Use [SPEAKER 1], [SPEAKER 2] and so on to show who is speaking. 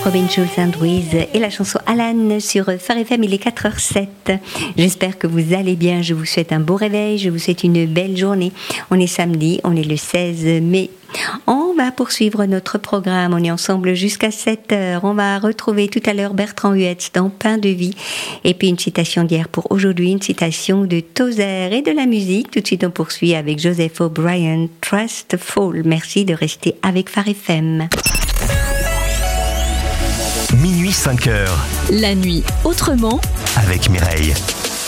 [SPEAKER 1] Robin Schulz and Wiz et la chanson Alan sur Phare FM, il est 4h07. J'espère que vous allez bien, je vous souhaite un beau réveil, je vous souhaite une belle journée. On est samedi, on est le 16 mai. On va poursuivre notre programme, on est ensemble jusqu'à 7h. On va retrouver tout à l'heure Bertrand Huetz dans Pain de vie. Et puis une citation d'hier pour aujourd'hui, une citation de Tozer et de la musique. Tout de suite on poursuit avec Joseph O'Brien, Trust Fall. Merci de rester avec Phare FM.
[SPEAKER 2] Minuit 5h.
[SPEAKER 3] La nuit autrement
[SPEAKER 2] Avec Mireille.